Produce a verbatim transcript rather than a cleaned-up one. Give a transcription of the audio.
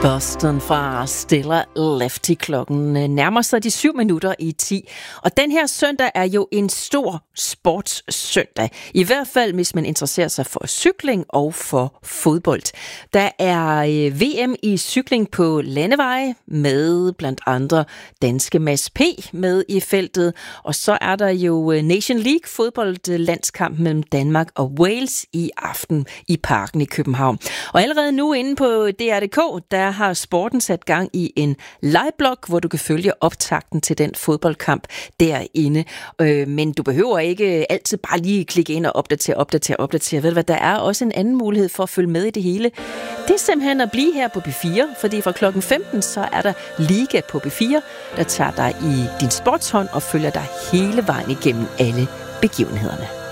Boston fra Stella Lefty. Klokken nærmer sig de syv minutter i ti. Og den her søndag er jo en stor sportssøndag. I hvert fald, hvis man interesserer sig for cykling og for fodbold. Der er V M i cykling på landeveje med blandt andre danske Mads P. med i feltet. Og så er der jo Nation League fodboldlandskamp mellem Danmark og Wales i aften i Parken i København. Og allerede nu inde på D R punktum d k, der har sporten sat gang i en liveblog, hvor du kan følge optakten til den fodboldkamp derinde. Øh, men du behøver ikke altid bare lige klikke ind og opdatere, opdatere, opdatere. Ved du hvad, der er også en anden mulighed for at følge med i det hele. Det er simpelthen at blive her på B fire, fordi fra klokken femten, så er der Liga på B fire, der tager dig i din sportshånd og følger dig hele vejen igennem alle begivenhederne.